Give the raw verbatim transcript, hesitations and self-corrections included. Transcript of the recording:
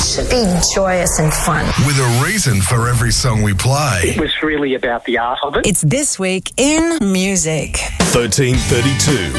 It should be joyous and fun. With a reason for every song we play. It was really about the art of it. It's This Week in Music. thirteen thirty-two.